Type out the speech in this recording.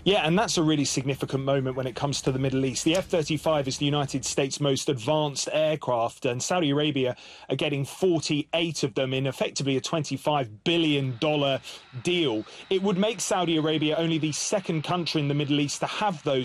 Yeah, and that's a really significant moment when it comes to the Middle East. The F-35 is the United States' most advanced aircraft, and Saudi Arabia are getting 48 of them in effectively a $25 billion deal. It would make Saudi Arabia only the second country in the Middle East to have those